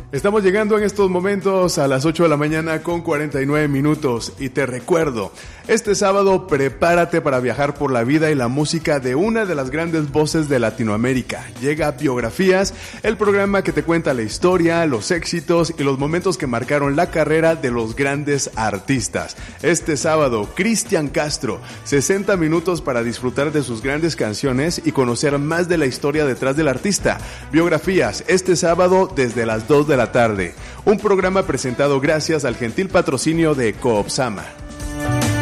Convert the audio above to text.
Estamos llegando en estos momentos a las 8 de la mañana con 49 minutos y te recuerdo, este sábado prepárate para viajar por la vida y la música de una de las grandes voces de Latinoamérica. Llega Biografías, el programa que te cuenta la historia, los éxitos y los momentos que marcaron la carrera de los grandes artistas. Este sábado, Cristian Castro, 60 minutos para disfrutar de sus grandes canciones y conocer más de la historia detrás del artista. Biografías, este sábado desde las 2 de la tarde. Un programa presentado gracias al gentil patrocinio de Coopsama.